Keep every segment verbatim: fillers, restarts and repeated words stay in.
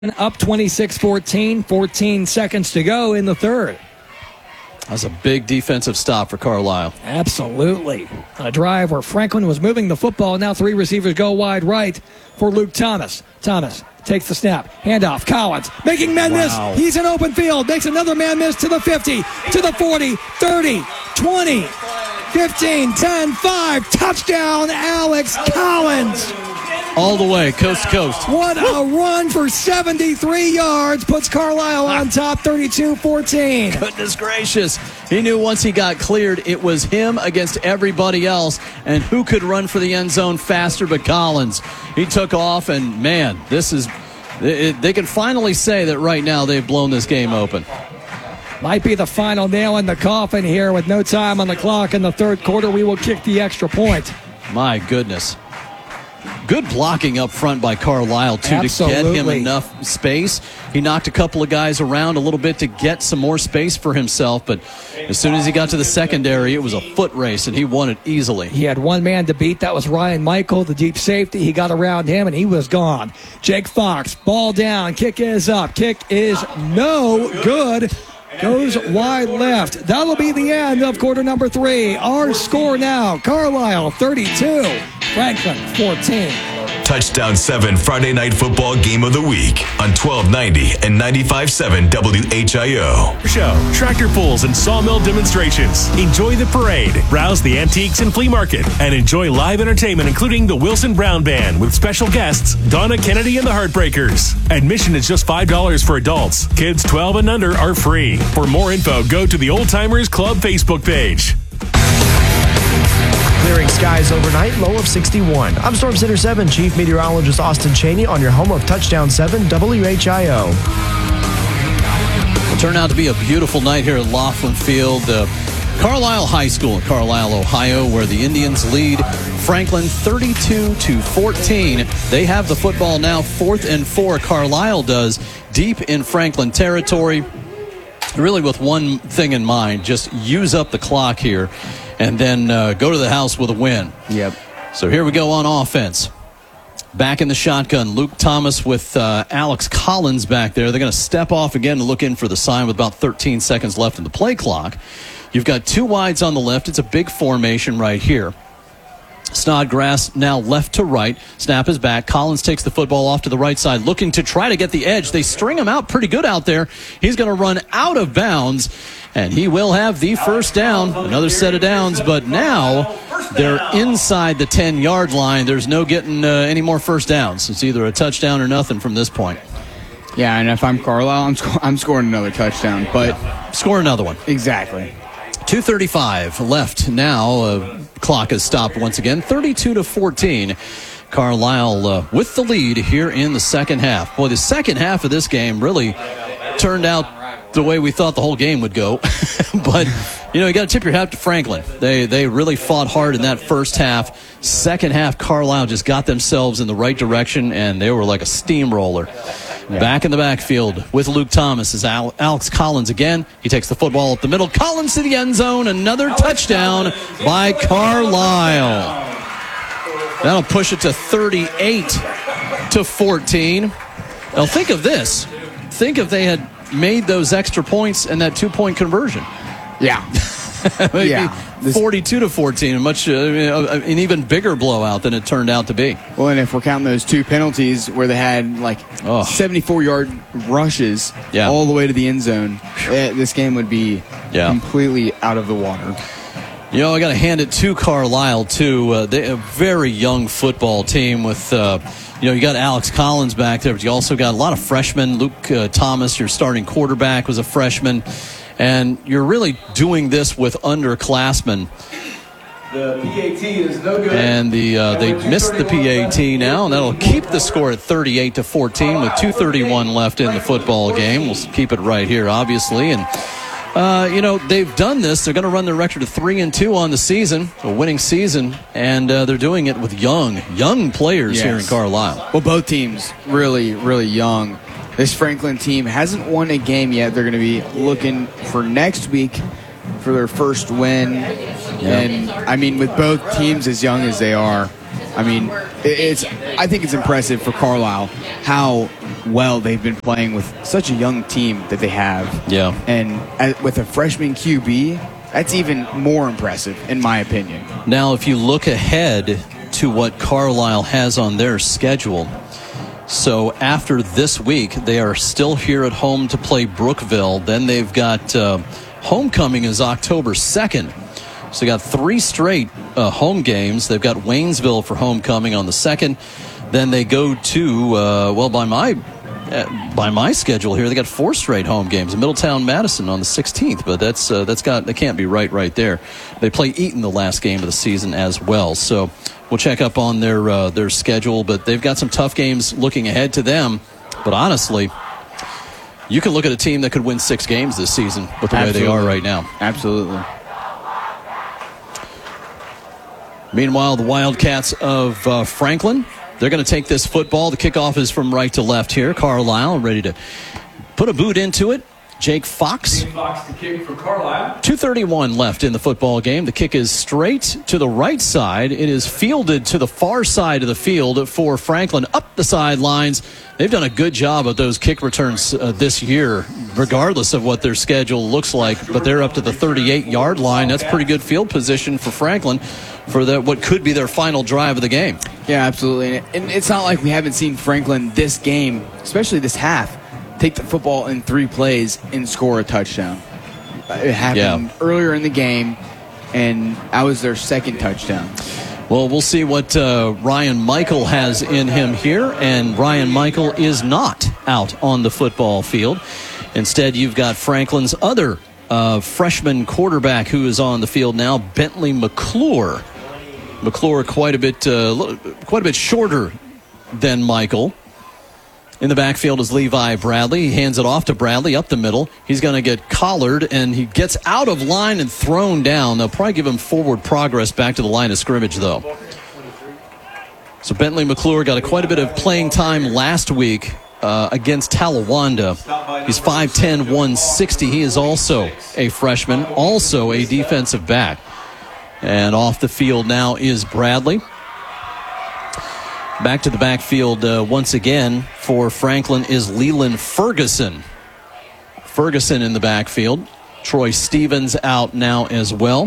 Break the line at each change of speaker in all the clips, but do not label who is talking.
up twenty-six fourteen, fourteen seconds to go in the third.
That's a big defensive stop for Carlisle.
Absolutely. A drive where Franklin was moving the football. Now three receivers go wide right for Luke Thomas. Thomas takes the snap. Handoff. Collins making men
Wow.
miss. He's in open field. Makes another man miss to the fifty, to the forty, thirty, twenty, fifteen, ten, five. Touchdown, Alex Collins.
All the way, coast to coast.
What a run for seventy-three yards. Puts Carlisle on top, thirty-two fourteen.
Goodness gracious. He knew once he got cleared, it was him against everybody else. And who could run for the end zone faster but Collins? He took off, and man, this is... It, they can finally say that right now they've blown this game open.
Might be the final nail in the coffin here with no time on the clock in the third quarter. We will kick the extra point.
My goodness. Good blocking up front by Carlisle, too,
Absolutely.
to get him enough space. He knocked a couple of guys around a little bit to get some more space for himself, but as soon as he got to the secondary, it was a foot race, and he won it easily.
He had one man to beat. That was Ryan Michael, the deep safety. He got around him, and he was gone. Jake Fox, ball down. Kick is up. Kick is no good. Goes wide left. That'll be the end of quarter number three. Our score now, Carlisle thirty-two, Franklin fourteen.
Touchdown seven Friday Night Football Game of the Week on twelve ninety and ninety-five point seven W H I O.
Show, tractor pulls, and sawmill demonstrations. Enjoy the parade, browse the antiques and flea market, and enjoy live entertainment including the Wilson Brown Band with special guests Donna Kennedy and the Heartbreakers. Admission is just five dollars for adults. Kids twelve and under are free. For more info, go to the Old Timers Club Facebook page.
Clearing skies overnight, low of sixty-one. I'm Storm Center seven Chief Meteorologist Austin Cheney on your home of Touchdown seven W H I O.
It turned out to be a beautiful night here at Laughlin Field. Uh, Carlisle High School in Carlisle, Ohio, where the Indians lead Franklin thirty-two to fourteen. They have the football now, fourth and four. Carlisle does, deep in Franklin territory. Really with one thing in mind, just use up the clock here and then uh, go to the house with a win.
Yep.
So here we go on offense. Back in the shotgun, Luke Thomas with uh, Alex Collins back there. They're going to step off again to look in for the sign with about thirteen seconds left in the play clock. You've got two wides on the left. It's a big formation right here. Snodgrass now left to right. Snap is back. Collins takes the football off to the right side, looking to try to get the edge. They string him out pretty good out there. He's going to run out of bounds, and he will have the first down. Another set of downs, but now they're inside the ten-yard line. There's no getting uh, any more first downs. It's either a touchdown or nothing from this point.
Yeah, and if I'm Carlisle, I'm, sc- I'm scoring another touchdown, but...
Score another one.
Exactly.
two thirty-five left now. Uh, clock has stopped once again. thirty-two to fourteen. Carlisle uh, with the lead here in the second half. Boy, the second half of this game really turned out the way we thought the whole game would go. But, you know, you got to tip your hat to Franklin. They they really fought hard in that first half. Second half, Carlisle just got themselves in the right direction, and they were like a steamroller. Yeah. Back in the backfield with Luke Thomas is Al- Alex Collins again. He takes the football up the middle. Collins to the end zone. Another touchdown by Carlisle. That'll push it to thirty-eight to fourteen. Now think of this. Think if they had made those extra points and that two-point conversion.
Yeah.
yeah. forty-two to fourteen, a much uh, an even bigger blowout than it turned out to be.
Well, and if we're counting those two penalties where they had like
oh.
seventy-four-yard rushes
yeah.
all the way to the end zone, it, this game would be
yeah.
completely out of the water.
You know, I got to hand it to Carlisle, too. Uh, they're a very young football team with, uh, you know, you got Alex Collins back there, but you also got a lot of freshmen. Luke uh, Thomas, your starting quarterback, was a freshman. And you're really doing this with underclassmen.
The P A T is no good.
And the uh, they missed the P A T now, and that'll keep the score at thirty-eight to fourteen with two thirty-one left in the football game. We'll keep it right here, obviously. And Uh, you know, they've done this. They're going to run their record to three and two on the season, a winning season, and uh, they're doing it with young, young players
yes.
here in Carlisle.
Well, both teams really, really young. This Franklin team hasn't won a game yet. They're going to be looking for next week for their first win. Yeah. And, I mean, with both teams as young as they are, I mean, it's. I think it's impressive for Carlisle how well they've been playing with such a young team that they have.
Yeah.
And as, with a freshman Q B, that's even more impressive, in my opinion.
Now, if you look ahead to what Carlisle has on their schedule, so after this week, they are still here at home to play Brookville. Then they've got uh, homecoming is October second. So they got three straight uh, home games. They've got Waynesville for homecoming on the second. Then they go to, uh, well, by my uh, by my schedule here, they got four straight home games. Middletown, Madison on the sixteenth, but that's uh, that's got that can't be right right there. They play Eaton the last game of the season as well. So we'll check up on their uh, their schedule, but they've got some tough games looking ahead to them. But honestly, you can look at a team that could win six games this season with the
Absolutely.
way they are right now.
Absolutely.
Meanwhile, the Wildcats of uh, Franklin, they're going to take this football. The kickoff is from right to left here. Carlisle ready to put a boot into it. Jake Fox.
Fox to kick for Carlisle.
two thirty-one left in the football game. The kick is straight to the right side. It is fielded to the far side of the field for Franklin up the sidelines. They've done a good job of those kick returns uh, this year, regardless of what their schedule looks like. But they're up to the thirty-eight-yard line. That's pretty good field position for Franklin for the, what could be their final drive of the game.
Yeah, absolutely. And it's not like we haven't seen Franklin this game, especially this half, take the football in three plays and score a touchdown. It happened
Yeah.
earlier in the game, and that was their second touchdown.
Well, we'll see what uh, Ryan Michael has in him here, and Ryan Michael is not out on the football field. Instead, you've got Franklin's other uh, freshman quarterback who is on the field now, Bentley McClure. McClure quite a bit, uh, quite a bit shorter than Michael. In the backfield is Levi Bradley. He hands it off to Bradley up the middle. He's going to get collared, and he gets out of line and thrown down. They'll probably give him forward progress back to the line of scrimmage, though. So Bentley McClure got a, quite a bit of playing time last week uh, against Talawanda. He's five ten, one sixty. He is also a freshman, also a defensive back. And off the field now is Bradley. Back to the backfield uh, once again for Franklin is Leland Ferguson. Ferguson in the backfield. Troy Stevens out now as well.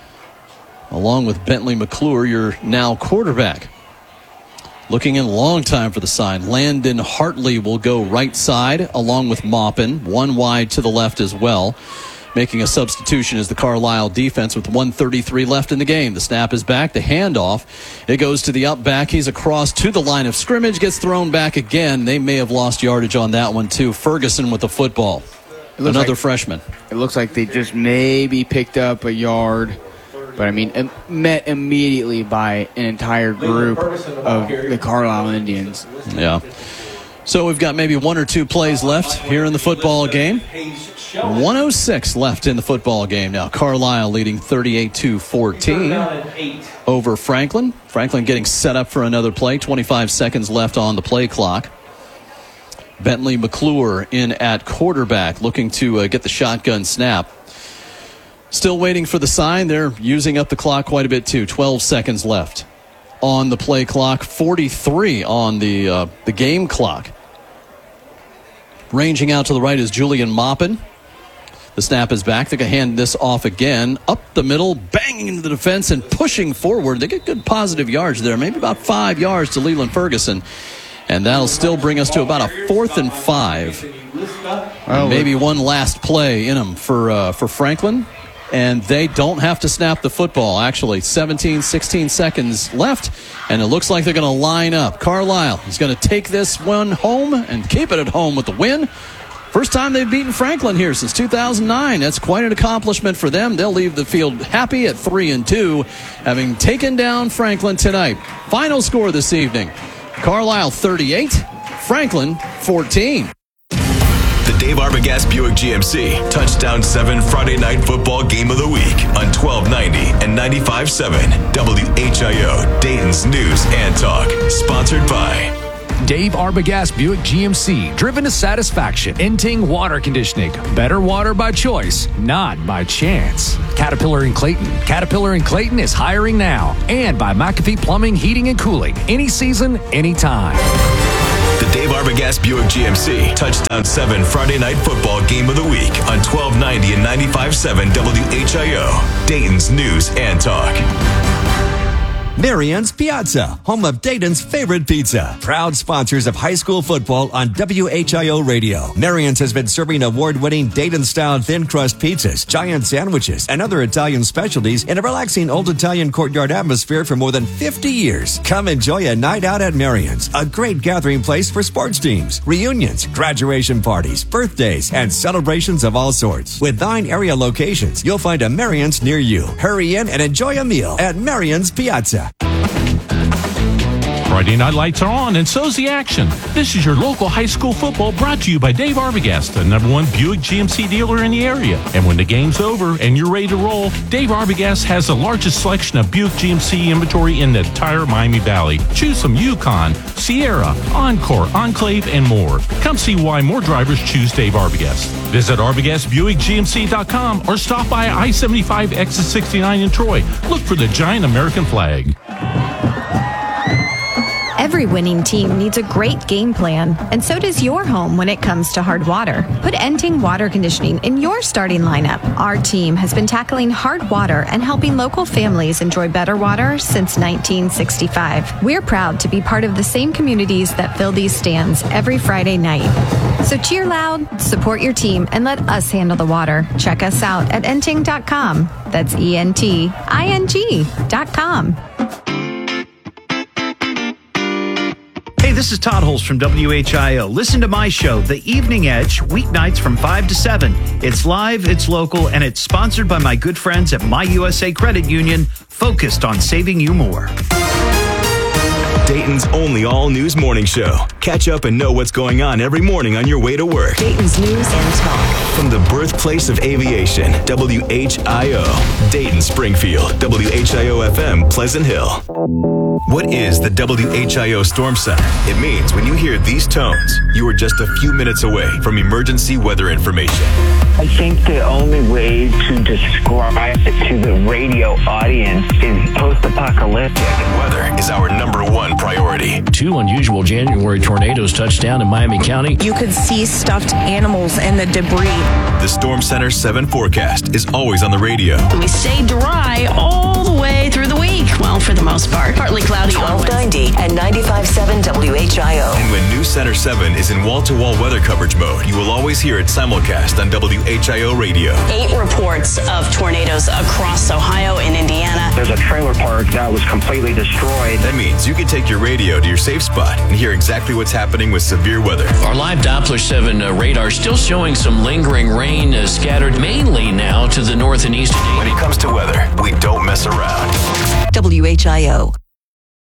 Along with Bentley McClure, your now quarterback. Looking in a long time for the sign. Landon Hartley will go right side along with Maupin. One wide to the left as well. Making a substitution is the Carlisle defense with one thirty-three left in the game. The snap is back. The handoff. It goes to the up back. He's across to the line of scrimmage. Gets thrown back again. They may have lost yardage on that one too. Ferguson with the football. Another
like,
freshman.
It looks like they just maybe picked up a yard. But, I mean, met immediately by an entire group of the Carlisle Indians.
Yeah. So we've got maybe one or two plays left here in the football game. one oh six left in the football game now. Carlisle leading thirty-eight to fourteen over Franklin. Franklin getting set up for another play. twenty-five seconds left on the play clock. Bentley McClure in at quarterback, looking to uh, get the shotgun snap. Still waiting for the sign. They're using up the clock quite a bit too. twelve seconds left on the play clock. forty-three on the uh, the game clock. Ranging out to the right is Julian Maupin. The snap is back. They're going to hand this off again. Up the middle, banging into the defense and pushing forward. They get good positive yards there. Maybe about five yards to Leland Ferguson. And that'll still bring us to about a fourth and five. And maybe one last play in them for, uh, for Franklin. And they don't have to snap the football. Actually, seventeen, sixteen seconds left. And it looks like they're going to line up. Carlisle is going to take this one home and keep it at home with the win. First time they've beaten Franklin here since two thousand nine. That's quite an accomplishment for them. They'll leave the field happy at three and two, having taken down Franklin tonight. Final score this evening: Carlisle thirty-eight, Franklin fourteen.
The Dave Arbogast Buick G M C Touchdown seven Friday Night Football Game of the Week on twelve ninety and ninety-five point seven W H I O, Dayton's News and Talk. Sponsored by
Dave Arbogast Buick G M C, driven to satisfaction. Inting Water Conditioning. Better water by choice, not by chance. Caterpillar in Clayton. Caterpillar in Clayton is hiring now. And by McAfee Plumbing, Heating, and Cooling. Any season, anytime.
The Dave Arbogast Buick G M C Touchdown seven Friday Night Football Game of the Week on twelve ninety and ninety-five point seven W H I O, Dayton's News and Talk.
Marion's Pizza, home of Dayton's favorite pizza. Proud sponsors of high school football on W H I O Radio. Marion's has been serving award-winning Dayton-style thin crust pizzas, giant sandwiches, and other Italian specialties in a relaxing old Italian courtyard atmosphere for more than fifty years. Come enjoy a night out at Marion's, a great gathering place for sports teams, reunions, graduation parties, birthdays, and celebrations of all sorts. With nine area locations, you'll find a Marion's near you. Hurry in and enjoy a meal at Marion's Pizza.
Friday night lights are on, and so's the action. This is your local high school football brought to you by Dave Arbogast, the number one Buick G M C dealer in the area. And when the game's over and you're ready to roll, Dave Arbogast has the largest selection of Buick G M C inventory in the entire Miami Valley. Choose some Yukon, Sierra, Encore, Enclave, and more. Come see why more drivers choose Dave Arbogast. Visit Arbogast Buick G M C dot com or stop by I seventy-five exit sixty-nine in Troy. Look for the giant American flag.
Every winning team needs a great game plan, and so does your home when it comes to hard water. Put Enting Water Conditioning in your starting lineup. Our team has been tackling hard water and helping local families enjoy better water since nineteen sixty-five. We're proud to be part of the same communities that fill these stands every Friday night. So cheer loud, support your team, and let us handle the water. Check us out at enting dot com. That's E N T I N G dot com.
Hey, this is Todd Holst from W H I O. Listen to my show, The Evening Edge, weeknights from five to seven. It's live, it's local, and it's sponsored by my good friends at My U S A Credit Union, focused on saving you more.
Dayton's only all-news morning show. Catch up and know what's going on every morning on your way to work.
Dayton's News and Talk.
From the birthplace of aviation, W H I O, Dayton, Springfield, W H I O F M, Pleasant Hill. What is the W H I O Storm Center? It means when you hear these tones, you are just a few minutes away from emergency weather information.
I think the only way to describe it to the radio audience is post-apocalyptic.
Weather is our number one priority.
Two unusual January tornadoes touched down in Miami County.
You could see stuffed animals and the debris.
The Storm Center seven forecast is always on the radio.
We stay dry all the way through the week. Well, for the most part. Partly cloudy.
twelve ninety and ninety-five point seven W H I O.
And when New Center seven is in wall-to-wall weather coverage mode, you will always hear it simulcast on W H I O Radio.
Eight reports of tornadoes across Ohio and Indiana.
There's a trailer park that was completely destroyed.
That means you can take your radio to your safe spot and hear exactly what's happening with severe weather.
Our live Doppler seven uh, radar still showing some lingering rain uh, scattered mainly now to the north and east.
When it comes to weather, we don't mess around.
W H I O.